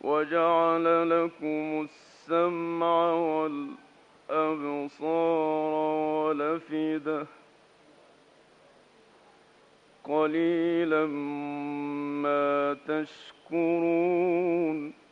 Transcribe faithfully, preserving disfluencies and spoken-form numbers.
وجعل لكم السمع والأبصار والأفئدة قليلا ما تشكرون